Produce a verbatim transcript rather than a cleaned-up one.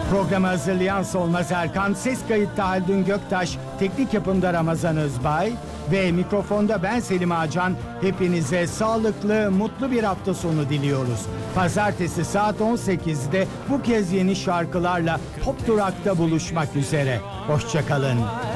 Programı hazırlayan Solmaz Erkan, ses kayıtta Haldun Göktaş, teknik yapımda Ramazan Özbay ve mikrofonda ben Selim Ağacan. Hepinize sağlıklı, mutlu bir hafta sonu diliyoruz. Pazartesi saat on sekizde bu kez yeni şarkılarla Pop Durak'ta buluşmak üzere. Hoşça kalın.